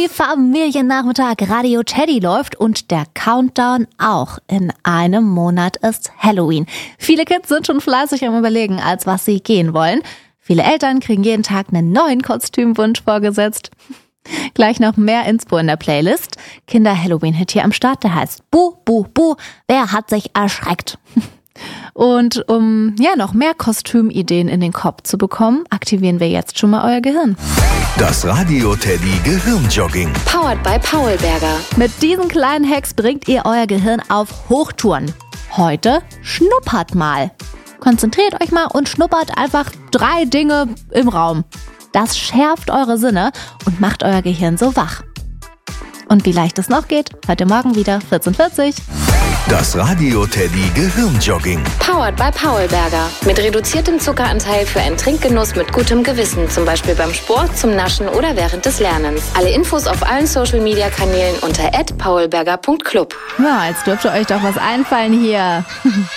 Happy Familiennachmittag, Radio Teddy läuft und der Countdown auch. In einem Monat ist Halloween. Viele Kids sind schon fleißig am Überlegen, als was sie gehen wollen. Viele Eltern kriegen jeden Tag einen neuen Kostümwunsch vorgesetzt. Gleich noch mehr Inspo in der Playlist. Kinder-Halloween-Hit hier am Start, der heißt Buh, Buh, Buh, wer hat sich erschreckt? Und um noch mehr Kostümideen in den Kopf zu bekommen, aktivieren wir jetzt schon mal euer Gehirn. Das Radio Teddy Gehirnjogging. Powered by Paulberger. Mit diesen kleinen Hacks bringt ihr euer Gehirn auf Hochtouren. Heute schnuppert mal. Konzentriert euch mal und schnuppert einfach 3 Dinge im Raum. Das schärft eure Sinne und macht euer Gehirn so wach. Und wie leicht es noch geht, hört ihr morgen wieder 14:40. Das Radio Teddy Gehirnjogging. Powered by Paulberger. Mit reduziertem Zuckeranteil für einen Trinkgenuss mit gutem Gewissen. Zum Beispiel beim Sport, zum Naschen oder während des Lernens. Alle Infos auf allen Social-Media-Kanälen unter @paulberger.club. Ja, jetzt dürfte euch doch was einfallen hier.